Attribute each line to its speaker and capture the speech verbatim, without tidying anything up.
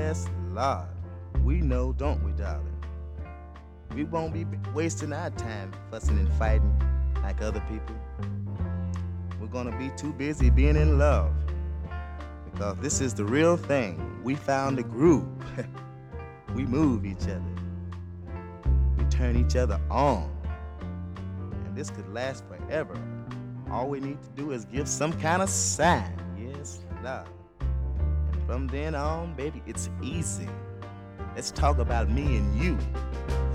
Speaker 1: Yes, Lord. We know, don't we, darling? We won't be wasting our time fussing and fighting like other people. We're gonna be too busy being in love because this is the real thing. We found a groove. We move each other. We turn each other on. And this could last forever. All we need to do is give some kind of sign. Yes, Lord. And from then on, baby, it's easy. Let's talk about me and you.